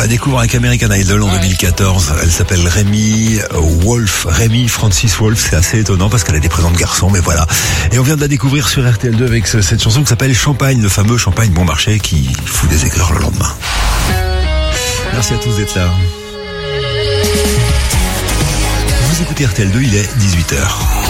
découvre avec American Idol en 2014. Elle s'appelle Remy Francis Wolf. C'est assez étonnant parce qu'elle a des prénoms de garçons, mais voilà. Et on vient de la découvrir sur RTL2 avec cette chanson qui s'appelle Champagne, le fameux Champagne bon marché qui fout des éclairs le lendemain. Merci à tous d'être là. Vous écoutez RTL2, il est 18h.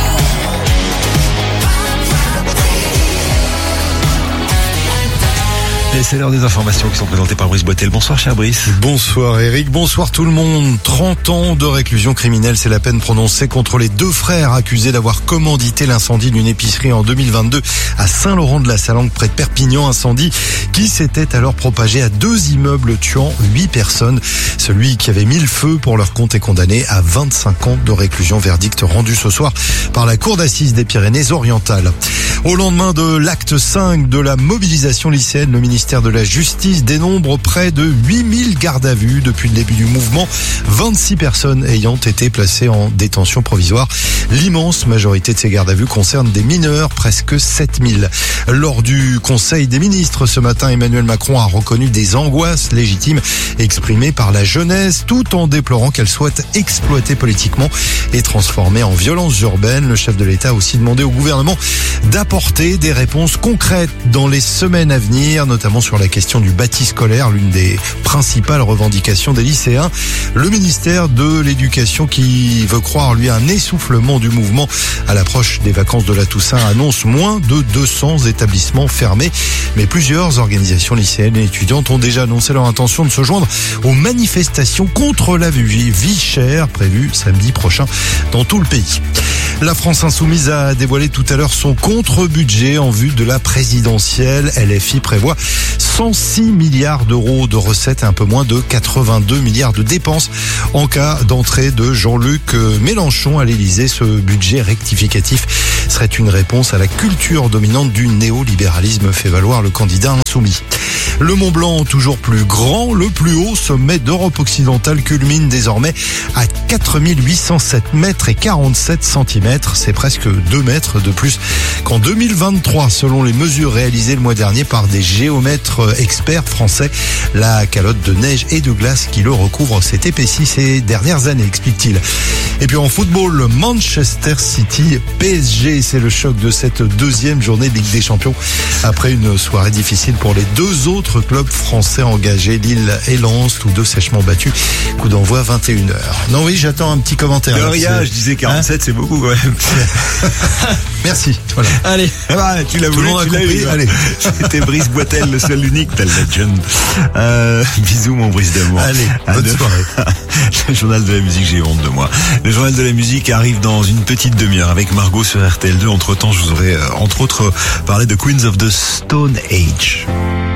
Et c'est l'heure des informations qui sont présentées par Brice Boitel. Bonsoir cher Brice. Bonsoir Eric, bonsoir tout le monde. 30 ans de réclusion criminelle, c'est la peine prononcée contre les deux frères accusés d'avoir commandité l'incendie d'une épicerie en 2022 à Saint-Laurent-de-la-Salanque près de Perpignan. Incendie qui s'était alors propagé à 2 immeubles tuant 8 personnes. Celui qui avait mis le feu pour leur compte est condamné à 25 ans de réclusion. Verdict rendu ce soir par la Cour d'assises des Pyrénées-Orientales. Au lendemain de l'acte 5 de la mobilisation lycéenne, le ministère de la Justice dénombre près de 8000 gardes à vue depuis le début du mouvement, 26 personnes ayant été placées en détention provisoire. L'immense majorité de ces gardes à vue concerne des mineurs, presque 7000. Lors du Conseil des ministres ce matin, Emmanuel Macron a reconnu des angoisses légitimes exprimées par la jeunesse, tout en déplorant qu'elle soit exploitée politiquement et transformée en violence urbaine. Le chef de l'État a aussi demandé au gouvernement d'apporter des réponses concrètes dans les semaines à venir, notamment sur la question du bâti scolaire, l'une des principales revendications des lycéens. Le ministère de l'Éducation, qui veut croire lui un essoufflement du mouvement à l'approche des vacances de la Toussaint, annonce moins de 200 établissements fermés. Mais plusieurs organisations lycéennes et étudiantes ont déjà annoncé leur intention de se joindre aux manifestations contre la vie chère prévues samedi prochain dans tout le pays. La France Insoumise a dévoilé tout à l'heure son contre-budget en vue de la présidentielle. LFI prévoit 106 milliards d'euros de recettes et un peu moins de 82 milliards de dépenses en cas d'entrée de Jean-Luc Mélenchon à l'Élysée. Ce budget rectificatif serait une réponse à la culture dominante du néolibéralisme, fait valoir le candidat insoumis. Le Mont Blanc, toujours plus grand, le plus haut sommet d'Europe occidentale, culmine désormais à 4807 mètres et 47 centimètres. C'est presque 2 mètres de plus qu'en 2023, selon les mesures réalisées le mois dernier par des géomètres experts français. La calotte de neige et de glace qui le recouvre s'est épaissie ces dernières années, explique-t-il. Et puis en football, Manchester City PSG, c'est le choc de cette deuxième journée de Ligue des Champions. Après une soirée difficile pour les deux autres clubs français engagés, Lille et Lens, tous deux sèchement battus. Coup d'envoi 21h. Non oui, j'attends un petit commentaire. De rien, je disais 47, c'est beaucoup quand même. Merci. Voilà. Allez, tu l'as voulu, tu l'as eu. Allez, c'était Brice Boitel, le seul unique, tel legend. Bisous mon Brice d'amour. Allez, bonne soirée. Le journal de la musique, j'ai honte de moi. Le journal de la musique arrive dans une petite demi-heure avec Margot sur RTL2. Entre temps, je vous aurais entre autres parlé de Queens of the Stone Age.